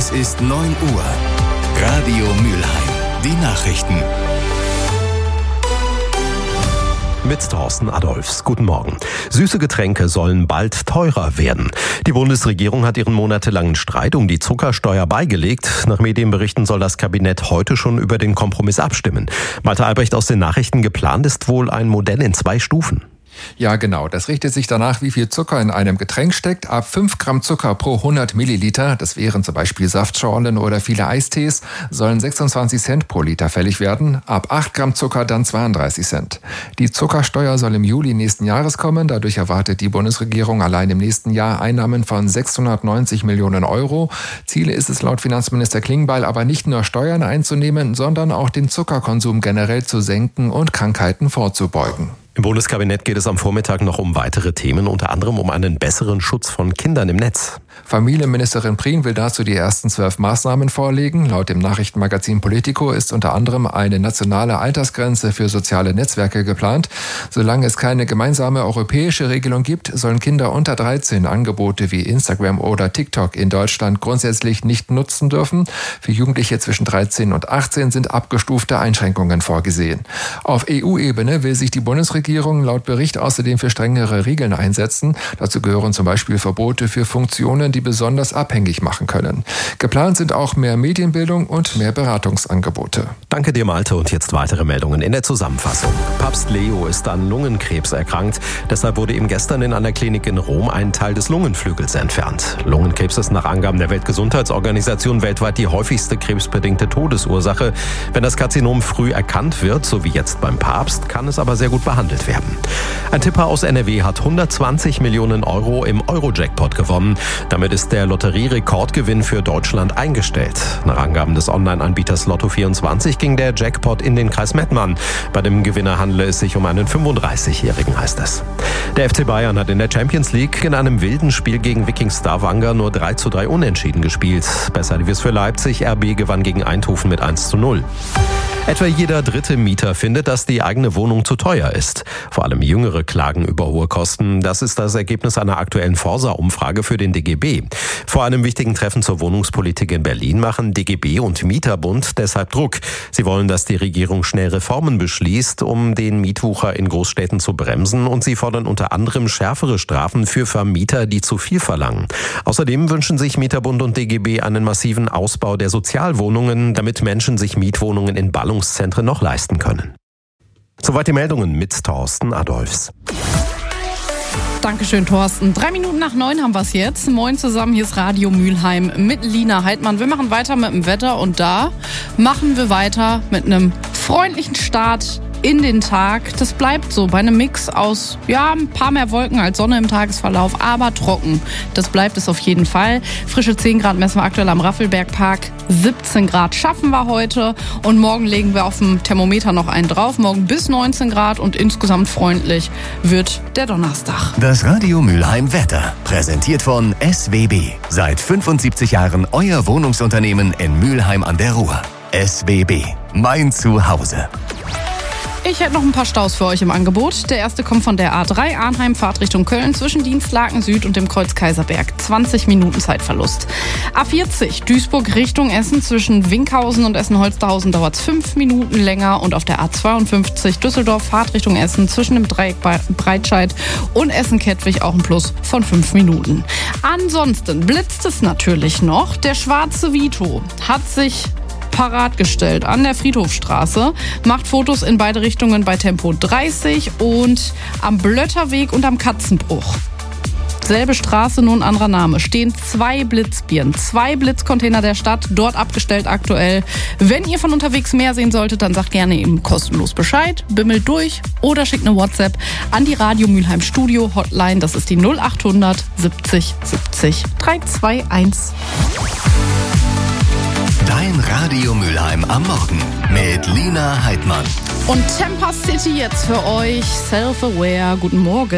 Es ist 9 Uhr. Radio Mülheim. Die Nachrichten. Mit Thorsten Adolphs. Guten Morgen. Süße Getränke sollen bald teurer werden. Die Bundesregierung hat ihren monatelangen Streit um die Zuckersteuer beigelegt. Nach Medienberichten soll das Kabinett heute schon über den Kompromiss abstimmen. Malte Albrecht aus den Nachrichten: Geplant ist wohl ein Modell in 2 Stufen. Ja, genau. Das richtet sich danach, wie viel Zucker in einem Getränk steckt. Ab 5 Gramm Zucker pro 100 Milliliter, das wären zum Beispiel Saftschorlen oder viele Eistees, sollen 26 Cent pro Liter fällig werden. Ab 8 Gramm Zucker dann 32 Cent. Die Zuckersteuer soll im Juli nächsten Jahres kommen. Dadurch erwartet die Bundesregierung allein im nächsten Jahr Einnahmen von 690 Millionen Euro. Ziel ist es laut Finanzminister Klingbeil aber nicht nur Steuern einzunehmen, sondern auch den Zuckerkonsum generell zu senken und Krankheiten vorzubeugen. Im Bundeskabinett geht es am Vormittag noch um weitere Themen, unter anderem um einen besseren Schutz von Kindern im Netz. Familienministerin Prien will dazu die ersten 12 Maßnahmen vorlegen. Laut dem Nachrichtenmagazin Politico ist unter anderem eine nationale Altersgrenze für soziale Netzwerke geplant. Solange es keine gemeinsame europäische Regelung gibt, sollen Kinder unter 13 Angebote wie Instagram oder TikTok in Deutschland grundsätzlich nicht nutzen dürfen. Für Jugendliche zwischen 13 und 18 sind abgestufte Einschränkungen vorgesehen. Auf EU-Ebene will sich die Bundesregierung laut Bericht außerdem für strengere Regeln einsetzen. Dazu gehören zum Beispiel Verbote für Funktionen, die besonders abhängig machen können. Geplant sind auch mehr Medienbildung und mehr Beratungsangebote. Danke dir, Malte. Und jetzt weitere Meldungen in der Zusammenfassung. Papst Leo ist an Lungenkrebs erkrankt. Deshalb wurde ihm gestern in einer Klinik in Rom ein Teil des Lungenflügels entfernt. Lungenkrebs ist nach Angaben der Weltgesundheitsorganisation weltweit die häufigste krebsbedingte Todesursache. Wenn das Karzinom früh erkannt wird, so wie jetzt beim Papst, kann es aber sehr gut behandelt werden. Ein Tipper aus NRW hat 120 Millionen Euro im Euro-Jackpot gewonnen. Damit ist der Lotterierekordgewinn für Deutschland eingestellt. Nach Angaben des Online-Anbieters Lotto24 ging der Jackpot in den Kreis Mettmann. Bei dem Gewinner handele es sich um einen 35-Jährigen, heißt es. Der FC Bayern hat in der Champions League in einem wilden Spiel gegen Viking Stavanger nur 3:3 unentschieden gespielt. Besser lief es für Leipzig. RB gewann gegen Eindhoven mit 1:0. Etwa jeder dritte Mieter findet, dass die eigene Wohnung zu teuer ist. Vor allem Jüngere klagen über hohe Kosten. Das ist das Ergebnis einer aktuellen Forsa-Umfrage für den DGB. Vor einem wichtigen Treffen zur Wohnungspolitik in Berlin machen DGB und Mieterbund deshalb Druck. Sie wollen, dass die Regierung schnell Reformen beschließt, um den Mietwucher in Großstädten zu bremsen. Und sie fordern unter anderem schärfere Strafen für Vermieter, die zu viel verlangen. Außerdem wünschen sich Mieterbund und DGB einen massiven Ausbau der Sozialwohnungen, damit Menschen sich Mietwohnungen in Ballungszentren noch leisten können. Soweit die Meldungen mit Thorsten Adolphs. Dankeschön, Thorsten. 3 Minuten nach 9 haben wir es jetzt. Moin zusammen, hier ist Radio Mülheim mit Lina Heidmann. Wir machen weiter mit dem Wetter und da machen wir weiter mit einem freundlichen Start in den Tag. Das bleibt so bei einem Mix aus, ein paar mehr Wolken als Sonne im Tagesverlauf, aber trocken. Das bleibt es auf jeden Fall. Frische 10 Grad messen wir aktuell am Raffelbergpark. 17 Grad schaffen wir heute und morgen legen wir auf dem Thermometer noch einen drauf. Morgen bis 19 Grad und insgesamt freundlich wird der Donnerstag. Das Radio Mülheim Wetter, präsentiert von SWB. Seit 75 Jahren euer Wohnungsunternehmen in Mülheim an der Ruhr. SWB, mein Zuhause. Ich hätte noch ein paar Staus für euch im Angebot. Der erste kommt von der A3 Arnheim, Fahrt Richtung Köln zwischen Dienstlaken Süd und dem Kreuz Kaiserberg. 20 Minuten Zeitverlust. A40 Duisburg Richtung Essen zwischen Winkhausen und Essen-Holsterhausen dauert es 5 Minuten länger. Und auf der A52 Düsseldorf Fahrt Richtung Essen zwischen dem Dreieck Breitscheid und Essen-Kettwig auch ein Plus von 5 Minuten. Ansonsten blitzt es natürlich noch. Der schwarze Vito hat sich parat gestellt an der Friedhofstraße, macht Fotos in beide Richtungen bei Tempo 30 und am Blötterweg und am Katzenbruch. Selbe Straße, nur ein anderer Name. Stehen 2 Blitzbirnen, 2 Blitzcontainer der Stadt, dort abgestellt aktuell. Wenn ihr von unterwegs mehr sehen solltet, dann sagt gerne eben kostenlos Bescheid, bimmelt durch oder schickt eine WhatsApp an die Radio Mülheim Studio Hotline. Das ist die 0800 70 70 321. Dein Radio Mülheim am Morgen mit Lina Heidmann. Und Tampa City jetzt für euch. Self-Aware. Guten Morgen.